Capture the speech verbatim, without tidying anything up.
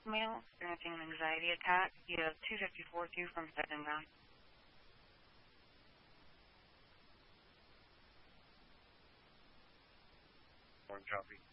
Male experiencing an anxiety attack. You have two fifty-four two from second round. One copy.